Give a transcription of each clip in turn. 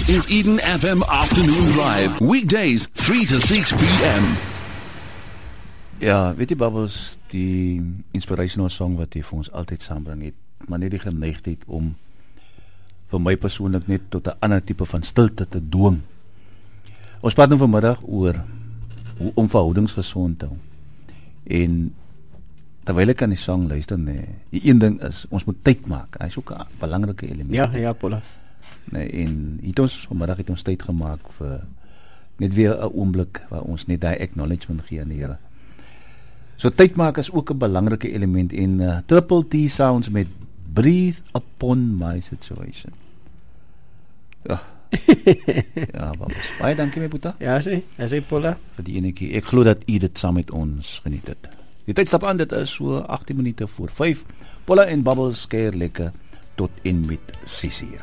This is Eden FM Afternoon Drive. Weekdays 3 to 6 p.m. Ja, weet jy Bubbles, die inspirational song wat jy vir ons altyd saambring het, maar net die geneigtheid om vir my persoonlik net tot 'n ander tipe van stilte te dwing. Ons praat nou vanmiddag oor hoe om verhoudings gesond te hou. En terwyl ek aan die song luister, die een ding is, ons moet tyd maak. Hy is ook 'n belangrike element. Ja, Paula. En vanmiddag het ons tyd gemaak vir net weer 'n oomblik waar ons net daai acknowledgement gee aan die Here. So tyd maak is ook 'n belangrike element en Triple T Sounds met Breathe Upon My Situation. Ja. Ja, baie dankie my boetie. Ja, sê Paula. Vir die enetjie. Ek glo dat u dit saam met ons geniet het. Die tydstap aan, dit is so 18 minute voor 5. Paula en Bubbles skeer lekker tot en met 6 uur.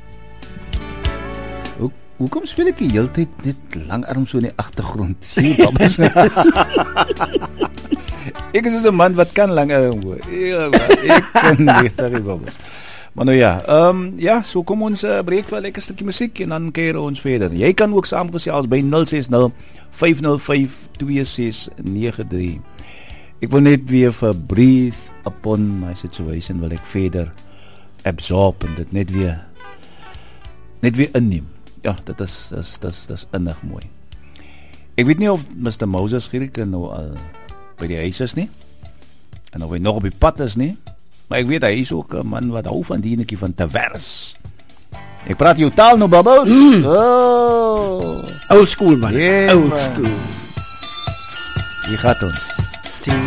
Hoekom speel ek die hele tyd net langarm so in die agtergrond? Sien Bubbles? Ek is so 'n man wat kan langarm hoor. Ek kan nie terwyl Bubbles. Maar nou ja, so kom ons breek vir 'n lekker stukkie musiek en dan keer ons verder. Jy kan ook saamgesels by 060 505 2693. Ek wil net weer vir Breathe Upon My Situation wil ek verder absorb en dit net weer inneem. Ja, dit is innig mooi. Ek weet nie of Mr. Moses Gerike nou al by die huis is nie, en of hy nog op die pad is nie, maar ek weet hy is ook 'n man wat hou van die enetjie van te vers. Ek praat jou taal nou, Bubbles. Old school man, Yeah, old man. school. Wie gaat ons?